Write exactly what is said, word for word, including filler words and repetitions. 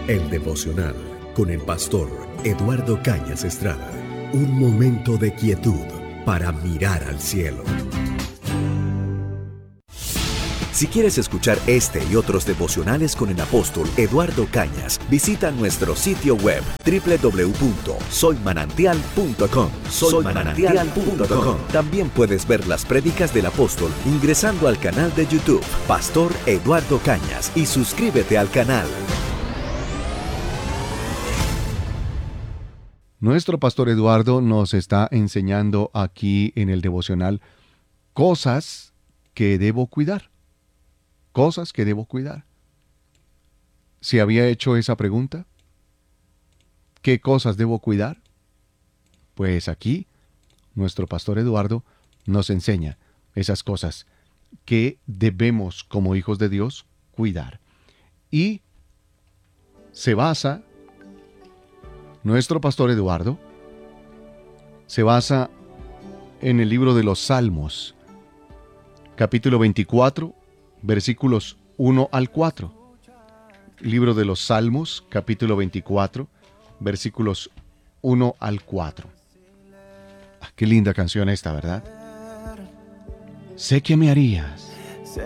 El devocional con el pastor Eduardo Cañas Estrada. Un momento de quietud para mirar al cielo. Si quieres escuchar este y otros devocionales con el apóstol Eduardo Cañas, visita nuestro sitio web doble u doble u doble u punto soy manantial punto com. soy manantial punto com. También puedes ver las prédicas del apóstol ingresando al canal de YouTube Pastor Eduardo Cañas y suscríbete al canal. Nuestro pastor Eduardo nos está enseñando aquí en el devocional cosas que debo cuidar. Cosas que debo cuidar. ¿Se había hecho esa pregunta? ¿Qué cosas debo cuidar? Pues aquí, nuestro pastor Eduardo nos enseña esas cosas que debemos, como hijos de Dios, cuidar. Y se basa, nuestro pastor Eduardo, se basa en el libro de los Salmos, capítulo veinticuatro, versículos uno al cuatro. Libro de los Salmos, capítulo veinticuatro, versículos uno al cuatro. Ah, qué linda canción esta, ¿verdad? Sé que me harías